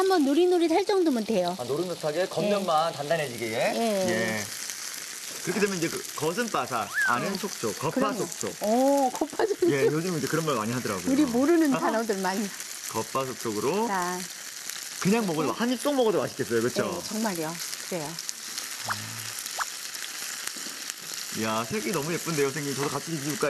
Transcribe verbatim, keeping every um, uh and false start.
한번 노릿노릿할 정도면 돼요. 아, 노릇노릇하게 겉면만 단단해지게. 예. 예. 그렇게 되면 이제 그 겉은 바삭, 안은 촉촉, 겉바 그럼요. 속촉. 오, 겉바속. 예, 요즘 이제 그런 말 많이 하더라고요. 우리 모르는 아, 단어들 많이. 겉바 속촉으로 자, 그냥 먹어도 한 입 쏙 먹어도 맛있겠어요, 그렇죠? 네, 정말요. 그래요. 이야, 색이 너무 예쁜데요, 선생님. 저도 같이 드실까요?